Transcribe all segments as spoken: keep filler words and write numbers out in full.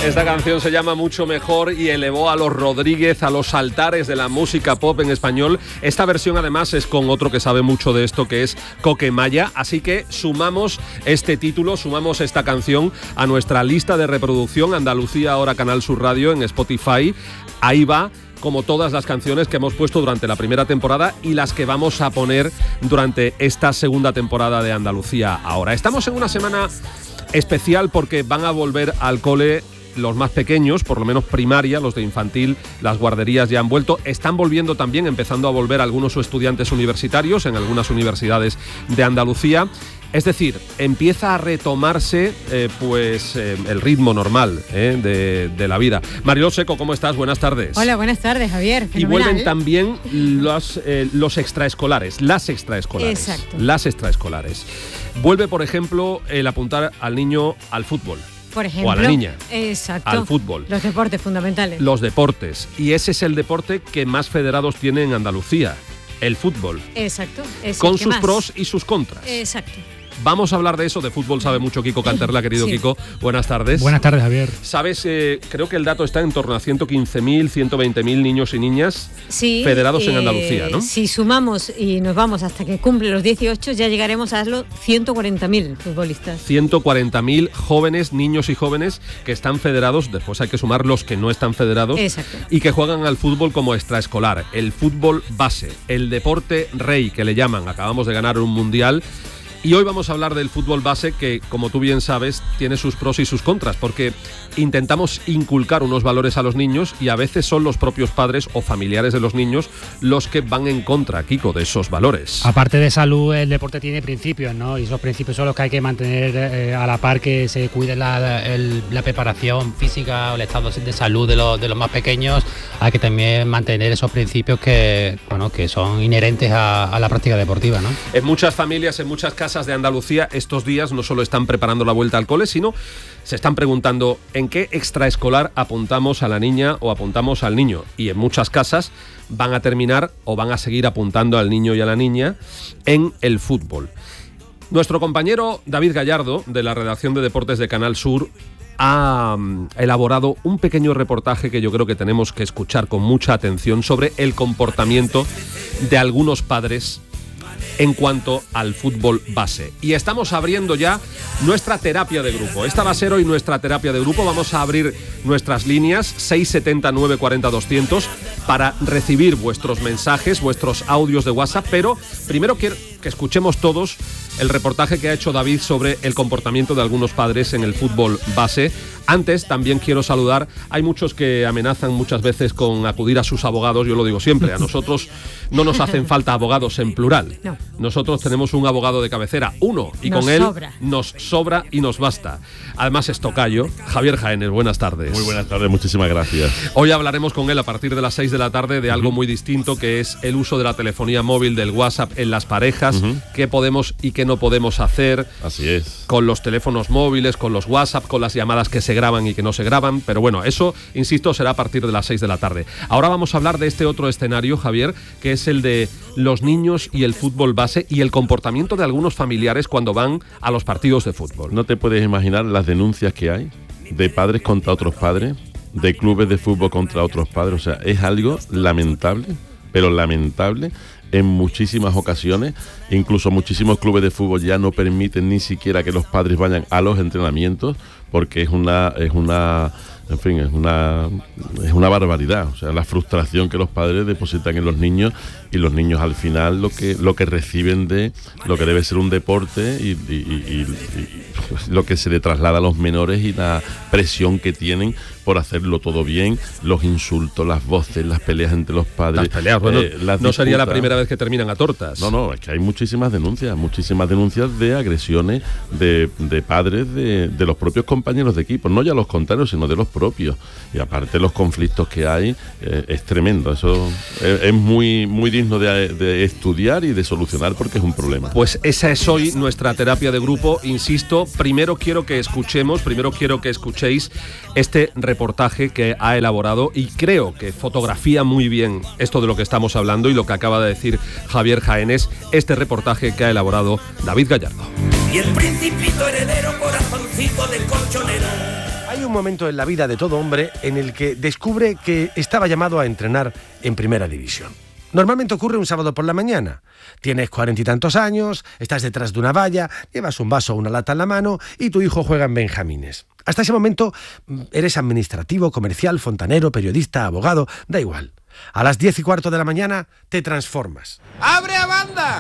Esta canción se llama Mucho Mejor y elevó a los Rodríguez a los altares de la música pop en español. Esta versión además es con otro que sabe mucho de esto, que es Coque Maya. Así que sumamos este título, sumamos esta canción a nuestra lista de reproducción Andalucía Ahora Canal Sur Radio en Spotify. Ahí va, como todas las canciones que hemos puesto durante la primera temporada y las que vamos a poner durante esta segunda temporada de Andalucía Ahora. Estamos en una semana especial porque van a volver al cole los más pequeños, por lo menos primaria, los de infantil, las guarderías ya han vuelto. Están volviendo también, empezando a volver algunos estudiantes universitarios en algunas universidades de Andalucía. Es decir, empieza a retomarse eh, pues eh, el ritmo normal eh, de, de la vida. Mariló Seco, ¿cómo estás? Buenas tardes. Hola, buenas tardes, Javier. Fenomenal. Y vuelven también los, eh, los extraescolares, las extraescolares. Exacto. Las extraescolares. Vuelve, por ejemplo, el apuntar al niño al fútbol. Por ejemplo, o a la niña. Exacto. Al fútbol. Los deportes fundamentales. Los deportes. Y ese es el deporte que más federados tiene en Andalucía, el fútbol. Exacto. Es con el que sus más. pros y sus contras. Exacto. Vamos a hablar de eso, de fútbol sabe mucho Kiko Canterla, querido sí. Kiko. Buenas tardes. Buenas tardes, Javier. Sabes, eh, creo que el dato está en torno a ciento quince mil, ciento veinte mil niños y niñas sí, federados eh, en Andalucía, ¿no? Si sumamos y nos vamos hasta que cumple los dieciocho, ya llegaremos a los ciento cuarenta mil futbolistas. ciento cuarenta mil jóvenes, niños y jóvenes que están federados, después hay que sumar los que no están federados. Exacto. Y que juegan al fútbol como extraescolar, el fútbol base, el deporte rey que le llaman. Acabamos de ganar un mundial. Y hoy vamos a hablar del fútbol base que, como tú bien sabes, tiene sus pros y sus contras, porque intentamos inculcar unos valores a los niños y a veces son los propios padres o familiares de los niños los que van en contra, Kiko, de esos valores. Aparte de salud, el deporte tiene principios, ¿no? Y esos principios son los que hay que mantener eh, a la par, que se cuide la, el, la preparación física o el estado de salud de los, de los más pequeños. Hay que también mantener esos principios que, bueno, que son inherentes a, a la práctica deportiva, ¿no? En muchas familias, en muchas casas de Andalucía, estos días no solo están preparando la vuelta al cole, sino se están preguntando en qué extraescolar apuntamos a la niña o apuntamos al niño. Y en muchas casas van a terminar o van a seguir apuntando al niño y a la niña en el fútbol. Nuestro compañero David Gallardo, de la redacción de Deportes de Canal Sur, ha elaborado un pequeño reportaje que yo creo que tenemos que escuchar con mucha atención sobre el comportamiento de algunos padres en cuanto al fútbol base. Y estamos abriendo ya nuestra terapia de grupo. Esta va a ser hoy nuestra terapia de grupo. Vamos a abrir nuestras líneas seis setenta, nueve cuarenta, doscientos para recibir vuestros mensajes, vuestros audios de WhatsApp, pero primero quiero que escuchemos todos el reportaje que ha hecho David sobre el comportamiento de algunos padres en el fútbol base. Antes también quiero saludar, hay muchos que amenazan muchas veces con acudir a sus abogados, yo lo digo siempre, a nosotros no nos hacen falta abogados en plural. No. Nosotros tenemos un abogado de cabecera, uno, y nos con él sobra. nos sobra y nos basta. Además es tocayo, Javier Jaénes, buenas tardes. Muy buenas tardes, muchísimas gracias. Hoy hablaremos con él a partir de las seis de la tarde de algo muy distinto, que es el uso de la telefonía móvil, del WhatsApp en las parejas, uh-huh. qué podemos y qué no podemos hacer. Así es. Con los teléfonos móviles, con los WhatsApp, con las llamadas que se graban y que no se graban, pero bueno, eso, insisto, será a partir de las seis de la tarde. Ahora vamos a hablar de este otro escenario, Javier, que es el de los niños y el fútbol base y el comportamiento de algunos familiares cuando van a los partidos de fútbol. No te puedes imaginar las denuncias que hay de padres contra otros padres, de clubes de fútbol contra otros padres. O sea, es algo lamentable, pero lamentable en muchísimas ocasiones. Incluso muchísimos clubes de fútbol ya no permiten ni siquiera que los padres vayan a los entrenamientos, porque es una es una en fin, es una es una barbaridad. O sea, la frustración que los padres depositan en los niños, y los niños al final lo que lo que reciben de lo que debe ser un deporte y, y, y, y lo que se le traslada a los menores, y la presión que tienen por hacerlo todo bien, los insultos, las voces, las peleas entre los padres. Las peleas, bueno, eh, las no disputas. Sería la primera vez que terminan a tortas. No, no, es que hay muchísimas denuncias, muchísimas denuncias de agresiones de, de padres de, de los propios compañeros de equipo, no ya los contrarios, sino de los propios. Y aparte los conflictos que hay, eh, es tremendo. Eso es, es muy, muy digno de, de estudiar y de solucionar, porque es un problema. Pues esa es hoy nuestra terapia de grupo. Insisto, primero quiero que escuchemos, primero quiero que escuchéis este reportaje que ha elaborado, y creo que fotografía muy bien esto de lo que estamos hablando y lo que acaba de decir Javier Jaénes, este reportaje que ha elaborado David Gallardo. Y el principito heredero, corazoncito de colchonero. Hay un momento en la vida de todo hombre en el que descubre que estaba llamado a entrenar en primera división. Normalmente ocurre un sábado por la mañana. Tienes cuarenta y tantos años, estás detrás de una valla, llevas un vaso o una lata en la mano y tu hijo juega en benjamines. Hasta ese momento eres administrativo, comercial, fontanero, periodista, abogado, da igual. A las diez y cuarto de la mañana te transformas. ¡Abre a banda!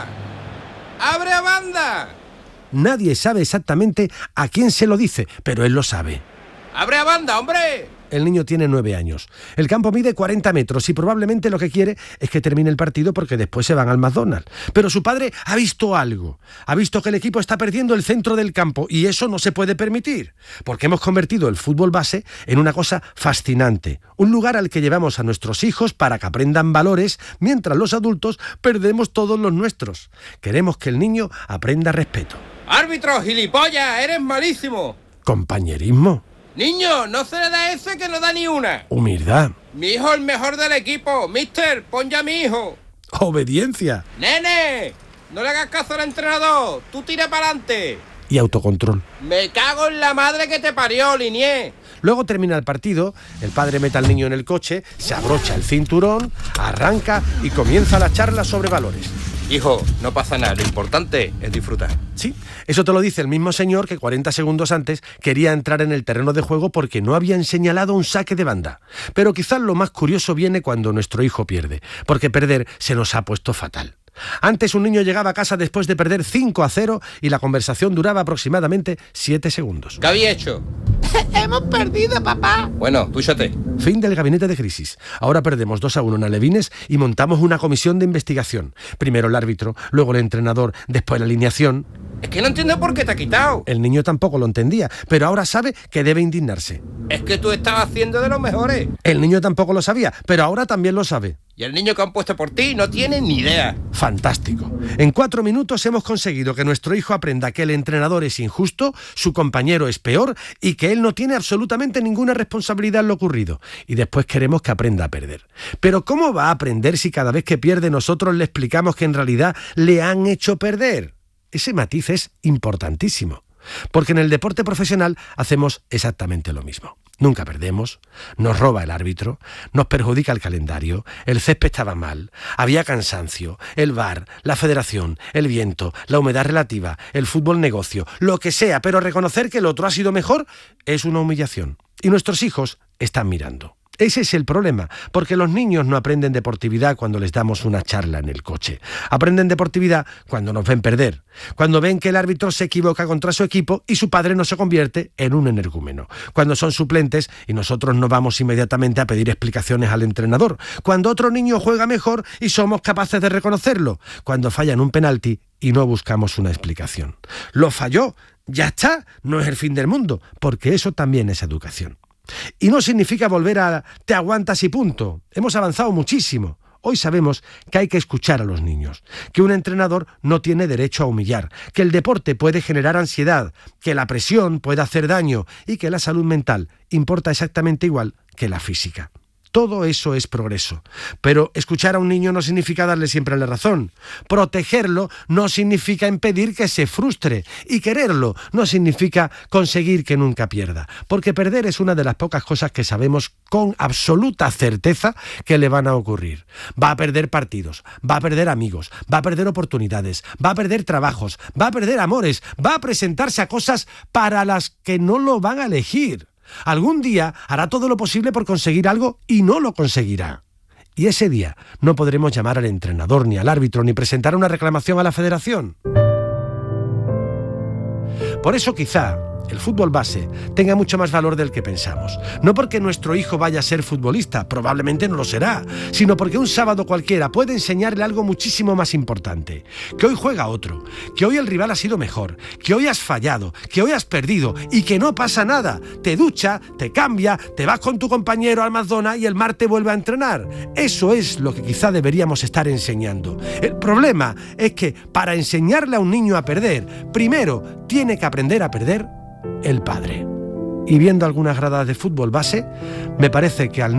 ¡Abre a banda! Nadie sabe exactamente a quién se lo dice, pero él lo sabe. ¡Abre a banda, hombre! El niño tiene nueve años. El campo mide cuarenta metros y probablemente lo que quiere es que termine el partido porque después se van al McDonald's. Pero su padre ha visto algo. Ha visto que el equipo está perdiendo el centro del campo y eso no se puede permitir. Porque hemos convertido el fútbol base en una cosa fascinante. Un lugar al que llevamos a nuestros hijos para que aprendan valores mientras los adultos perdemos todos los nuestros. Queremos que el niño aprenda respeto. ¡Árbitro, gilipollas! ¡Eres malísimo! Compañerismo. Niño, no se le da ese que no da ni una. Humildad. Mi hijo el mejor del equipo. Mister, pon ya a mi hijo. Obediencia. Nene, no le hagas caso al entrenador. Tú tira para adelante. Y autocontrol. Me cago en la madre que te parió, Linier. Luego termina el partido, el padre mete al niño en el coche, se abrocha el cinturón, arranca y comienza la charla sobre valores. Hijo, no pasa nada, lo importante es disfrutar. Sí, eso te lo dice el mismo señor que cuarenta segundos antes quería entrar en el terreno de juego porque no habían señalado un saque de banda. Pero quizás lo más curioso viene cuando nuestro hijo pierde, porque perder se nos ha puesto fatal. Antes un niño llegaba a casa después de perder cinco a cero y la conversación duraba aproximadamente siete segundos. ¿Qué había hecho? ¡Hemos perdido, papá! Bueno, dúchate. Fin del gabinete de crisis. Ahora perdemos dos a uno en Alevines y montamos una comisión de investigación. Primero el árbitro, luego el entrenador, después la alineación. Es que no entiendo por qué te ha quitado. El niño tampoco lo entendía, pero ahora sabe que debe indignarse. Es que tú estabas haciendo de los mejores. El niño tampoco lo sabía, pero ahora también lo sabe. Y el niño que han puesto por ti no tiene ni idea. Fantástico. En cuatro minutos hemos conseguido que nuestro hijo aprenda que el entrenador es injusto, su compañero es peor y que él no tiene absolutamente ninguna responsabilidad en lo ocurrido. Y después queremos que aprenda a perder. Pero ¿cómo va a aprender si cada vez que pierde nosotros le explicamos que en realidad le han hecho perder? Ese matiz es importantísimo. Porque en el deporte profesional hacemos exactamente lo mismo. Nunca perdemos, nos roba el árbitro, nos perjudica el calendario, el césped estaba mal, había cansancio, el V A R, la federación, el viento, la humedad relativa, el fútbol negocio, lo que sea, pero reconocer que el otro ha sido mejor es una humillación. Y nuestros hijos están mirando. Ese es el problema, porque los niños no aprenden deportividad cuando les damos una charla en el coche. Aprenden deportividad cuando nos ven perder, cuando ven que el árbitro se equivoca contra su equipo y su padre no se convierte en un energúmeno, cuando son suplentes y nosotros no vamos inmediatamente a pedir explicaciones al entrenador, cuando otro niño juega mejor y somos capaces de reconocerlo, cuando fallan un penalti y no buscamos una explicación. Lo falló, ya está, no es el fin del mundo, porque eso también es educación. Y no significa volver a te aguantas y punto. Hemos avanzado muchísimo. Hoy sabemos que hay que escuchar a los niños, que un entrenador no tiene derecho a humillar, que el deporte puede generar ansiedad, que la presión puede hacer daño y que la salud mental importa exactamente igual que la física. Todo eso es progreso. Pero escuchar a un niño no significa darle siempre la razón. Protegerlo no significa impedir que se frustre. Y quererlo no significa conseguir que nunca pierda. Porque perder es una de las pocas cosas que sabemos con absoluta certeza que le van a ocurrir. Va a perder partidos, va a perder amigos, va a perder oportunidades, va a perder trabajos, va a perder amores, va a presentarse a cosas para las que no lo van a elegir. Algún día hará todo lo posible por conseguir algo y no lo conseguirá. Y ese día no podremos llamar al entrenador ni al árbitro ni presentar una reclamación a la federación. Por eso quizá el fútbol base tenga mucho más valor del que pensamos. No porque nuestro hijo vaya a ser futbolista, probablemente no lo será, sino porque un sábado cualquiera puede enseñarle algo muchísimo más importante. Que hoy juega otro, que hoy el rival ha sido mejor, que hoy has fallado, que hoy has perdido y que no pasa nada. Te ducha, te cambia, te vas con tu compañero al McDonald's y el martes vuelve a entrenar. Eso es lo que quizá deberíamos estar enseñando. El problema es que para enseñarle a un niño a perder, primero tiene que aprender a perder el padre. Y viendo algunas gradas de fútbol base, me parece que al